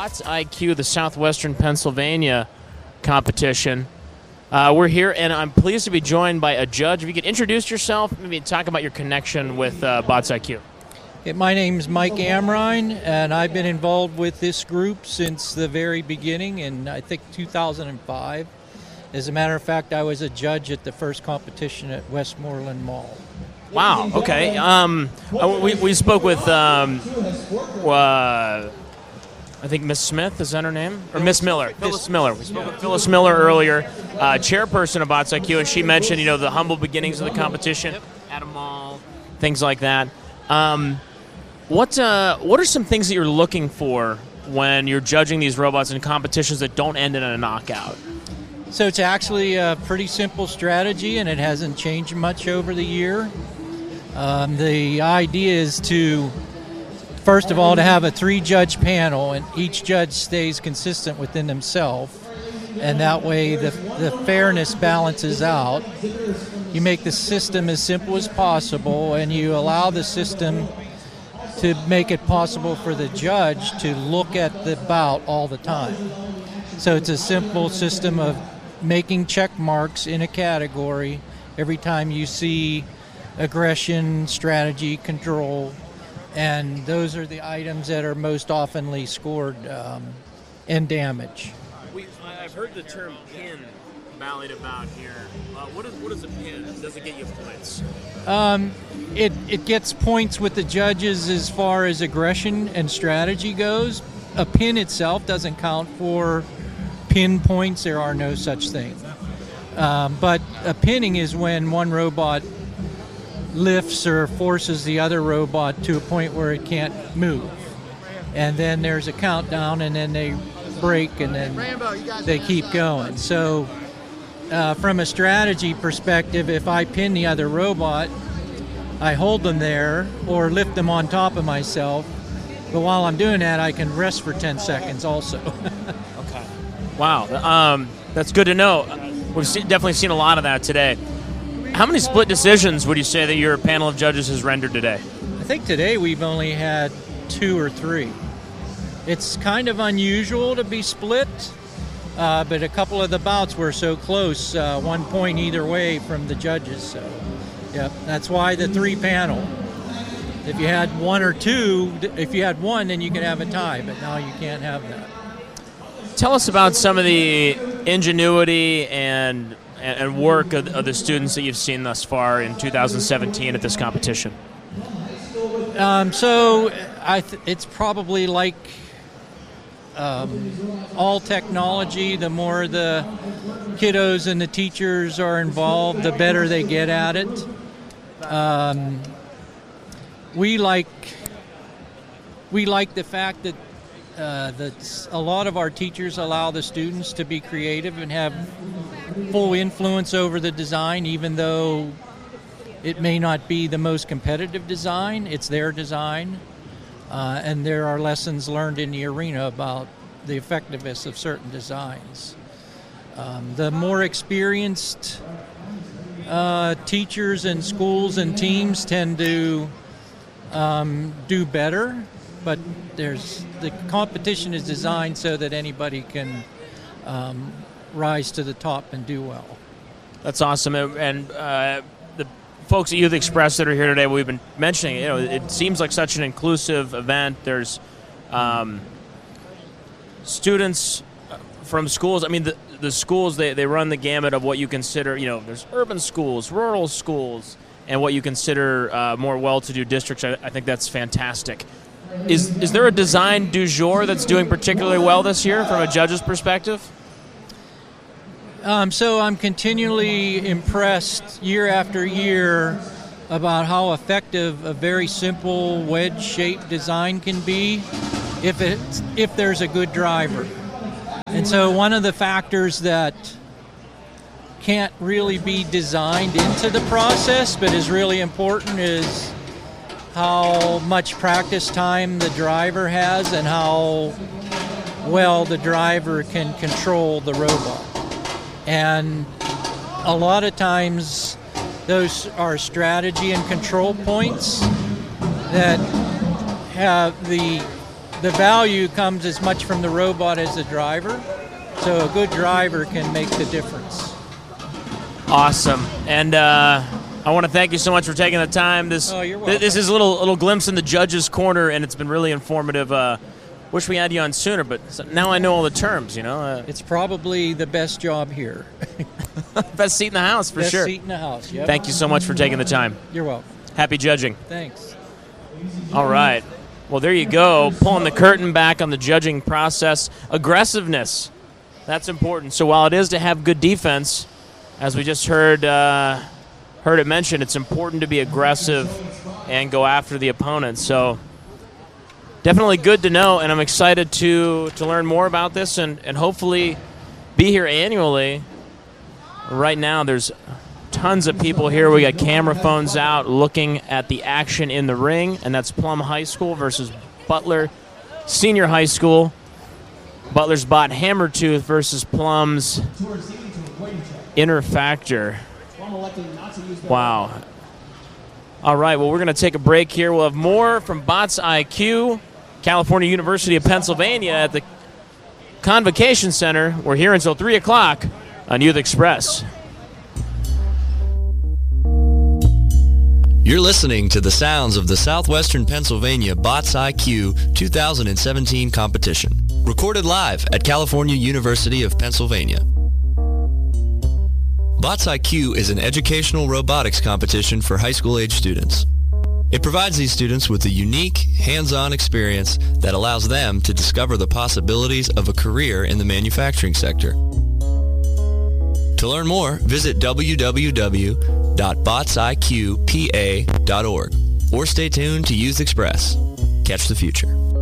Bots IQ, the Southwestern Pennsylvania competition. We're here, and I'm pleased to be joined by a judge. If you could introduce yourself, maybe talk about your connection with Bots IQ. My name's Mike Amrine, and I've been involved with this group since the very beginning in, I think, 2005. As a matter of fact, I was a judge at the first competition at Westmoreland Mall. Wow, okay. We spoke with, I think Miss Smith, is that her name? Or Miss Miller. Phyllis Miller. We spoke with Phyllis Miller earlier, chairperson of Bots IQ, and she mentioned, the humble beginnings of the competition at a mall, things like that. What are some things that you're looking for when you're judging these robots in competitions that don't end in a knockout? So it's actually a pretty simple strategy, and it hasn't changed much over the year. The idea is to, first of all, to have a 3-judge panel, and each judge stays consistent within themselves, and that way the fairness balances out. You make the system as simple as possible, and you allow the system to make it possible for the judge to look at the bout all the time. So it's a simple system of making check marks in a category every time you see aggression, strategy, control, and those are the items that are most oftenly scored in damage. I've heard the term pin bandied about here. What is a pin? Does it get you points? It gets points with the judges as far as aggression and strategy goes. A pin itself doesn't count for pin points. There are no such thing. But a pinning is when one robot lifts or forces the other robot to a point where it can't move. And then there's a countdown, and then they break, and then they keep going. So from a strategy perspective, if I pin the other robot, I hold them there or lift them on top of myself. But while I'm doing that, I can rest for 10 seconds also. Okay. Wow. That's good to know. We've definitely seen a lot of that today. How many split decisions would you say that your panel of judges has rendered today? I think today we've only had 2 or 3. It's kind of unusual to be split, but a couple of the bouts were so close, 1 point either way from the judges. So, yep, that's why the 3 panel. If you had 1 or 2, if you had 1, then you could have a tie, but now you can't have that. Tell us about some of the ingenuity and work of the students that you've seen thus far in 2017 at this competition. It's probably like all technology. The more the kiddos and the teachers are involved, the better they get at it. We like the fact that a lot of our teachers allow the students to be creative and have full influence over the design, even though it may not be the most competitive design. It's their design, and there are lessons learned in the arena about the effectiveness of certain designs. The more experienced teachers and schools and teams tend to do better, but the competition is designed so that anybody can rise to the top and do well. That's awesome. And the folks at Youth Express that are here today, we've been mentioning, it seems like such an inclusive event. There's students from schools. I mean, the schools, they run the gamut of what you consider, there's urban schools, rural schools, and what you consider more well-to-do districts. I think that's fantastic. Is there a design du jour that's doing particularly well this year from a judge's perspective? So I'm continually impressed year after year about how effective a very simple wedge-shaped design can be if there's a good driver. And so one of the factors that can't really be designed into the process but is really important is how much practice time the driver has and how well the driver can control the robot. And a lot of times those are strategy and control points that have the the value comes as much from the robot as the driver. So a good driver can make the difference. Awesome. And I want to thank you so much for taking the time. You're welcome. This is a little glimpse in the judge's corner, and it's been really informative. Wish we had you on sooner, but now I know all the terms, It's probably the best job here. Best seat in the house, for sure. Best seat in the house, yep. Thank you so much for taking the time. You're welcome. Happy judging. Thanks. All right. Well, there you go. Pulling the curtain back on the judging process. Aggressiveness. That's important. So while it is to have good defense, as we just heard it mentioned, it's important to be aggressive and go after the opponent. So definitely good to know, and I'm excited to learn more about this and hopefully be here annually. Right now there's tons of people here. We got camera phones out looking at the action in the ring, and that's Plum High School versus Butler Senior High School. Butler's bot Hammertooth versus Plum's Inner Factor. Wow. All right, well, we're going to take a break here. We'll have more from Bots IQ, California University of Pennsylvania at the Convocation Center. We're here until 3 o'clock on Youth Express. You're listening to the sounds of the Southwestern Pennsylvania Bots IQ 2017 competition, recorded live at California University of Pennsylvania. Bots IQ is an educational robotics competition for high school age students. It provides these students with a unique, hands-on experience that allows them to discover the possibilities of a career in the manufacturing sector. To learn more, visit www.botsiqpa.org or stay tuned to Youth Express. Catch the future.